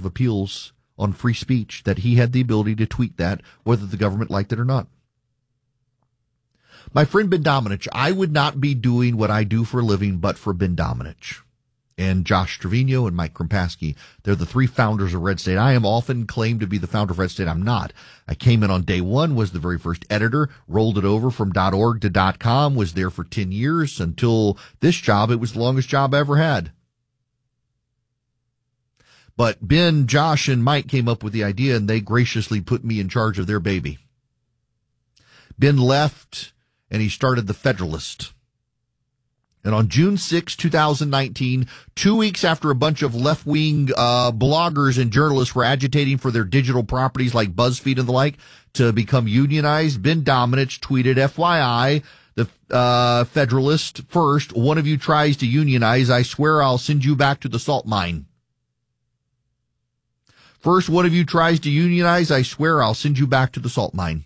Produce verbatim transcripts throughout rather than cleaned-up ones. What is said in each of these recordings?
of Appeals on free speech, that he had the ability to tweet that, whether the government liked it or not. My friend Ben Domenech, I would not be doing what I do for a living but for Ben Domenech and Josh Trevino and Mike Krimpaski. They're the three founders of Red State. I am often claimed to be the founder of Red State. I'm not. I came in on day one, was the very first editor, rolled it over from .org to .com, was there for ten years until this job. It was the longest job I ever had. But Ben, Josh, and Mike came up with the idea, and they graciously put me in charge of their baby. Ben left, and he started the Federalist. And on June sixth, twenty nineteen, two weeks after a bunch of left-wing uh, bloggers and journalists were agitating for their digital properties like BuzzFeed and the like to become unionized, Ben Domenech tweeted, F Y I, the uh, Federalist, first, one of you tries to unionize, I swear I'll send you back to the salt mine. First one of you tries to unionize, I swear I'll send you back to the salt mine.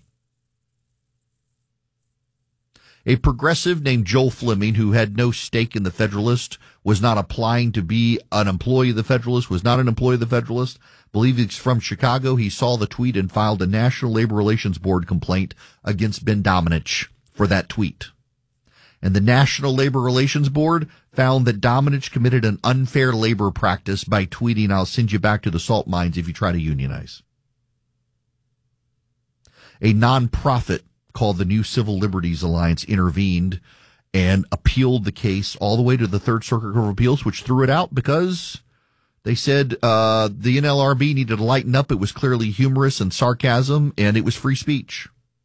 A progressive named Joel Fleming, who had no stake in the Federalist, was not applying to be an employee of the Federalist, was not an employee of the Federalist, believe he's from Chicago. He saw the tweet and filed a National Labor Relations Board complaint against Ben Domenech for that tweet. And the National Labor Relations Board found that Domenech committed an unfair labor practice by tweeting, I'll send you back to the salt mines if you try to unionize. A nonprofit called the New Civil Liberties Alliance intervened and appealed the case all the way to the Third Circuit Court of Appeals, which threw it out because they said uh the N L R B needed to lighten up. It was clearly humorous and sarcasm, and it was free speech.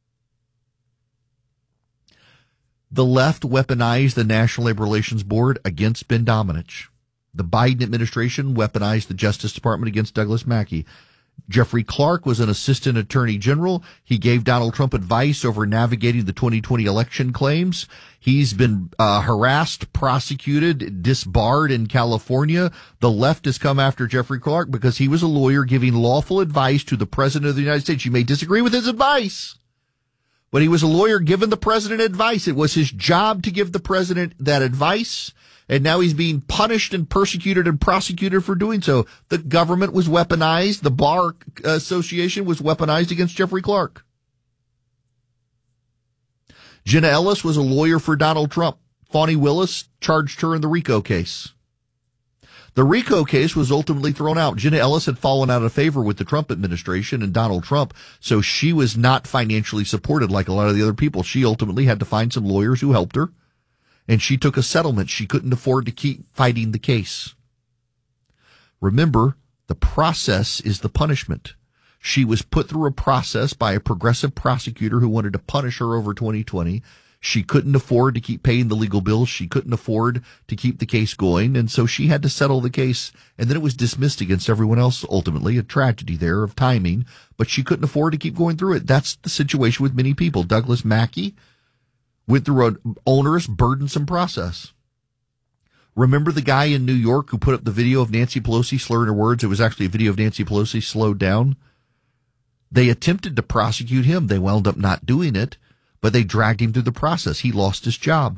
The left weaponized the National Labor Relations Board against Ben Domenech. The Biden administration weaponized the Justice Department against Douglas Mackey. Jeffrey Clark was an assistant attorney general. He gave Donald Trump advice over navigating the twenty twenty election claims. He's been uh, harassed, prosecuted, disbarred in California. The left has come after Jeffrey Clark because he was a lawyer giving lawful advice to the president of the United States. You may disagree with his advice, but he was a lawyer giving the president advice. It was his job to give the president that advice. And now he's being punished and persecuted and prosecuted for doing so. The government was weaponized. The Bar Association was weaponized against Jeffrey Clark. Jenna Ellis was a lawyer for Donald Trump. Fani Willis charged her in the RICO case. The RICO case was ultimately thrown out. Jenna Ellis had fallen out of favor with the Trump administration and Donald Trump, so she was not financially supported like a lot of the other people. She ultimately had to find some lawyers who helped her. And she took a settlement. She couldn't afford to keep fighting the case. Remember, the process is the punishment. She was put through a process by a progressive prosecutor who wanted to punish her over twenty twenty. She couldn't afford to keep paying the legal bills. She couldn't afford to keep the case going. And so she had to settle the case. And then it was dismissed against everyone else, ultimately. A tragedy there of timing. But she couldn't afford to keep going through it. That's the situation with many people. Douglas Mackey went through an onerous, burdensome process. Remember the guy in New York who put up the video of Nancy Pelosi slurring her words? It was actually a video of Nancy Pelosi slowed down. They attempted to prosecute him. They wound up not doing it, but they dragged him through the process. He lost his job.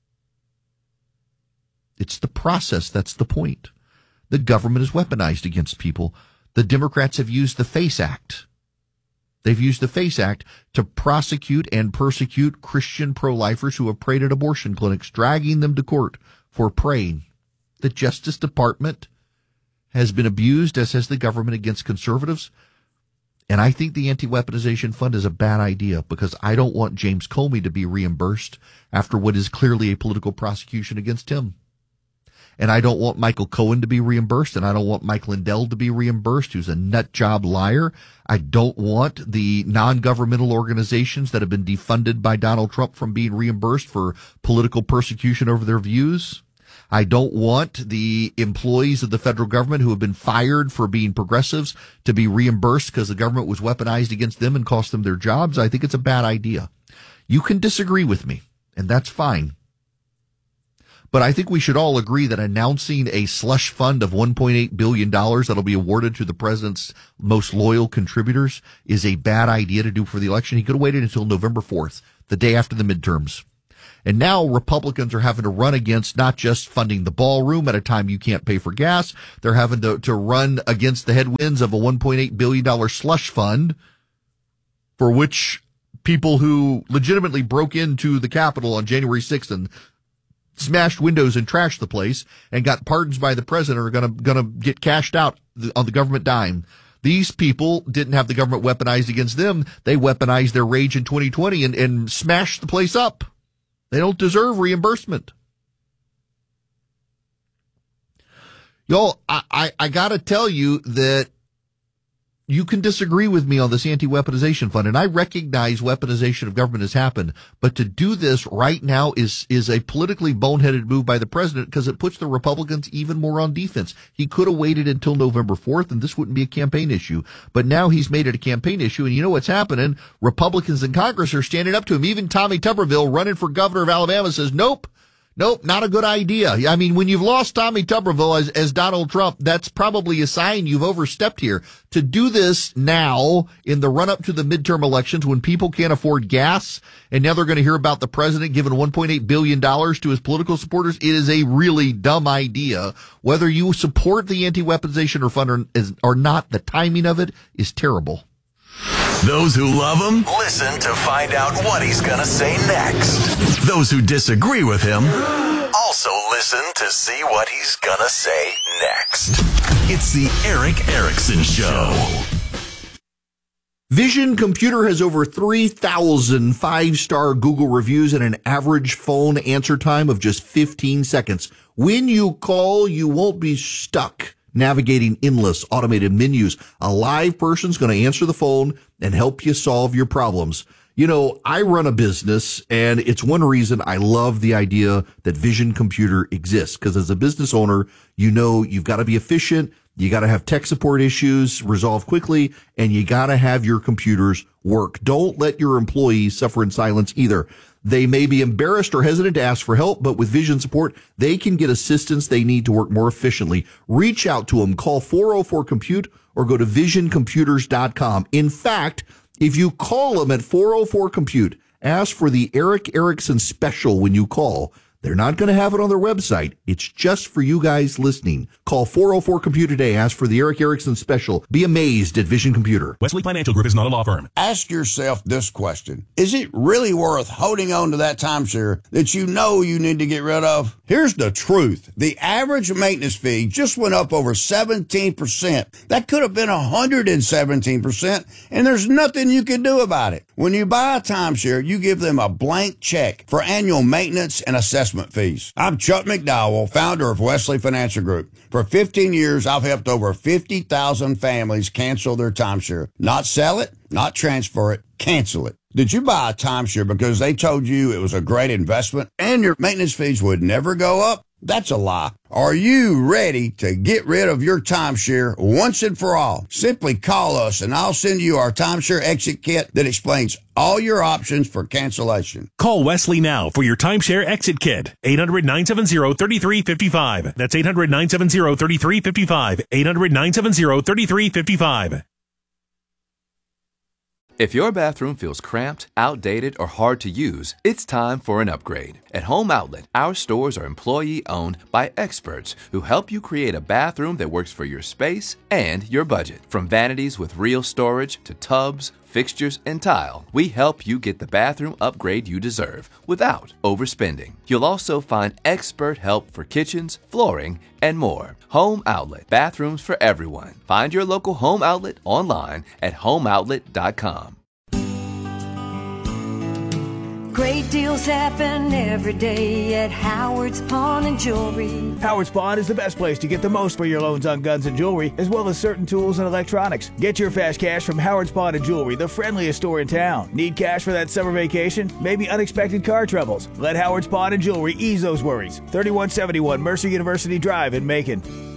It's the process that's the point. The government is weaponized against people. The Democrats have used the FACE Act. They've used the FACE Act to prosecute and persecute Christian pro-lifers who have prayed at abortion clinics, dragging them to court for praying. The Justice Department has been abused, as has the government, against conservatives. And I think the Anti-Weaponization Fund is a bad idea because I don't want James Comey to be reimbursed after what is clearly a political prosecution against him. And I don't want Michael Cohen to be reimbursed, and I don't want Mike Lindell to be reimbursed, who's a nut job liar. I don't want the non-governmental organizations that have been defunded by Donald Trump from being reimbursed for political persecution over their views. I don't want the employees of the federal government who have been fired for being progressives to be reimbursed because the government was weaponized against them and cost them their jobs. I think it's a bad idea. You can disagree with me, and that's fine. But I think we should all agree that announcing a slush fund of one point eight billion dollars that'll be awarded to the president's most loyal contributors is a bad idea to do for the election. He could have waited until November fourth, the day after the midterms. And now Republicans are having to run against not just funding the ballroom at a time you can't pay for gas. They're having to, to run against the headwinds of a one point eight billion dollars slush fund for which people who legitimately broke into the Capitol on January sixth and smashed windows and trashed the place and got pardons by the president are going to going to get cashed out on the government dime. These people didn't have the government weaponized against them. They weaponized their rage in twenty twenty and, and smashed the place up. They don't deserve reimbursement. Y'all, I, I, I got to tell you that you can disagree with me on this anti-weaponization fund, and I recognize weaponization of government has happened, but to do this right now is is a politically boneheaded move by the president because it puts the Republicans even more on defense. He could have waited until November fourth, and this wouldn't be a campaign issue, but now he's made it a campaign issue, and you know what's happening? Republicans in Congress are standing up to him. Even Tommy Tuberville, running for governor of Alabama, says, nope. Nope, not a good idea. I mean, when you've lost Tommy Tuberville as, as Donald Trump, that's probably a sign you've overstepped here. To do this now in the run-up to the midterm elections when people can't afford gas, and now they're going to hear about the president giving one point eight billion dollars to his political supporters, it is a really dumb idea. Whether you support the anti-weaponization or fund or, is, or not, the timing of it is terrible. Those who love him, listen to find out what he's going to say next. Those who disagree with him, also listen to see what he's going to say next. It's the Erick Erickson Show. Vision Computer has over three thousand five-star Google reviews and an average phone answer time of just fifteen seconds. When you call, you won't be stuck navigating endless automated menus. A live person's going to answer the phone and help you solve your problems. You know, I run a business, and it's one reason I love the idea that Vision Computer exists, because as a business owner, you know you've got to be efficient, you got to have tech support issues resolved quickly, and you got to have your computers work. Don't let your employees suffer in silence either. They may be embarrassed or hesitant to ask for help, but with Vision support, they can get assistance they need to work more efficiently. Reach out to them. Call four oh four compute or go to vision computers dot com. In fact, if you call them at four oh four compute, ask for the Erick Erickson special when you call. They're not going to have it on their website. It's just for you guys listening. Call four oh four compute today. Ask for the Erick Erickson special. Be amazed at Vision Computer. Wesley Financial Group is not a law firm. Ask yourself this question. Is it really worth holding on to that timeshare that you know you need to get rid of? Here's the truth. The average maintenance fee just went up over seventeen percent. That could have been one hundred seventeen percent, and there's nothing you can do about it. When you buy a timeshare, you give them a blank check for annual maintenance and assessment fees. I'm Chuck McDowell, founder of Wesley Financial Group. For fifteen years, I've helped over fifty thousand families cancel their timeshare. Not sell it, not transfer it, cancel it. Did you buy a timeshare because they told you it was a great investment and your maintenance fees would never go up? That's a lie. Are you ready to get rid of your timeshare once and for all? Simply call us and I'll send you our timeshare exit kit that explains all your options for cancellation. Call Wesley now for your timeshare exit kit. eight hundred, nine seven zero, three three five five. That's eight hundred, nine seven zero, three three five five. eight hundred, nine seven zero, three three five five. If your bathroom feels cramped, outdated, or hard to use, it's time for an upgrade. At Home Outlet, our stores are employee-owned by experts who help you create a bathroom that works for your space and your budget. From vanities with real storage to tubs, fixtures, and tile, we help you get the bathroom upgrade you deserve without overspending. You'll also find expert help for kitchens, flooring, and more. Home Outlet, bathrooms for everyone. Find your local Home Outlet online at home outlet dot com. Great deals happen every day at Howard's Pawn and Jewelry. Howard's Pawn is the best place to get the most for your loans on guns and jewelry, as well as certain tools and electronics. Get your fast cash from Howard's Pawn and Jewelry, the friendliest store in town. Need cash for that summer vacation? Maybe unexpected car troubles? Let Howard's Pawn and Jewelry ease those worries. thirty-one seventy-one Mercer University Drive in Macon.